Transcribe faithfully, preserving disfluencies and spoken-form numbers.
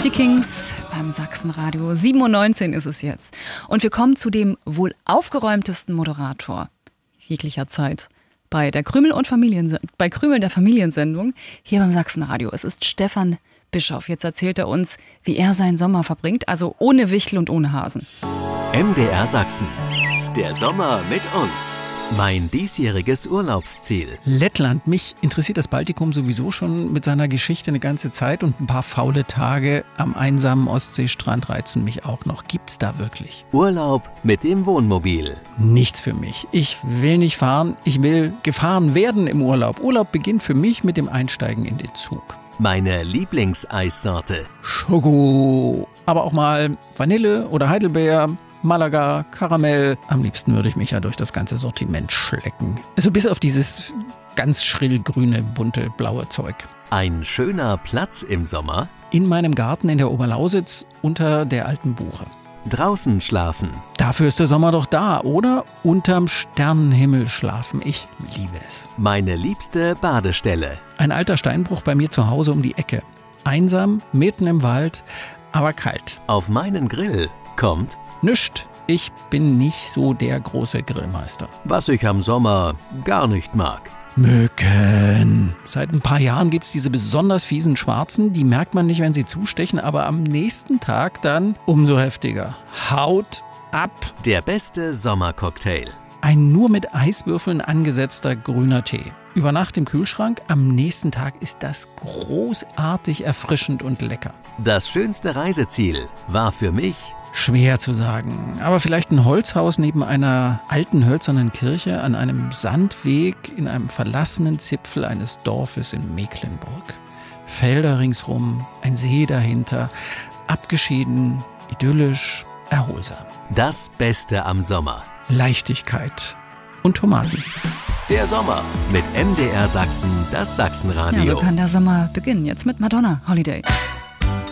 Die Kings beim Sachsenradio. sieben Uhr neunzehn ist es jetzt. Und wir kommen zu dem wohl aufgeräumtesten Moderator jeglicher Zeit bei der Krümel und Familien, bei Krümel der Familiensendung hier beim Sachsenradio. Es ist Stefan Bischoff. Jetzt erzählt er uns, wie er seinen Sommer verbringt, also ohne Wichtel und ohne Hasen. M D R Sachsen. Der Sommer mit uns. Mein diesjähriges Urlaubsziel. Lettland. Mich interessiert das Baltikum sowieso schon mit seiner Geschichte eine ganze Zeit und ein paar faule Tage am einsamen Ostseestrand reizen mich auch noch. Gibt's da wirklich? Urlaub mit dem Wohnmobil. Nichts für mich. Ich will nicht fahren, ich will gefahren werden im Urlaub. Urlaub beginnt für mich mit dem Einsteigen in den Zug. Meine Lieblingseissorte. Schoko. Aber auch mal Vanille oder Heidelbeer. Malaga, Karamell. Am liebsten würde ich mich ja durch das ganze Sortiment schlecken. Also bis auf dieses ganz schrill grüne, bunte, blaue Zeug. Ein schöner Platz im Sommer. In meinem Garten in der Oberlausitz unter der alten Buche. Draußen schlafen. Dafür ist der Sommer doch da, oder? Unterm Sternenhimmel schlafen. Ich liebe es. Meine liebste Badestelle. Ein alter Steinbruch bei mir zu Hause um die Ecke. Einsam, mitten im Wald, aber kalt. Auf meinen Grill kommt Nischt. Ich bin nicht so der große Grillmeister. was ich am Sommer gar nicht mag. Mücken. Seit ein paar Jahren gibt's diese besonders fiesen Schwarzen. Die merkt man nicht, wenn sie zustechen, aber am nächsten Tag dann umso heftiger. Haut ab. Der beste Sommercocktail. Ein nur mit Eiswürfeln angesetzter grüner Tee. Über Nacht im Kühlschrank, am nächsten Tag ist das großartig erfrischend und lecker. Das schönste Reiseziel war für mich Schwer zu sagen, aber vielleicht ein Holzhaus neben einer alten hölzernen Kirche an einem Sandweg in einem verlassenen Zipfel eines Dorfes in Mecklenburg. Felder ringsrum, ein See dahinter, abgeschieden, idyllisch, erholsam. das Beste am Sommer. Leichtigkeit und Tomaten. Der Sommer mit M D R Sachsen, das Ja, Sachsenradio. so kann der Sommer beginnen. Jetzt mit Madonna, Holiday.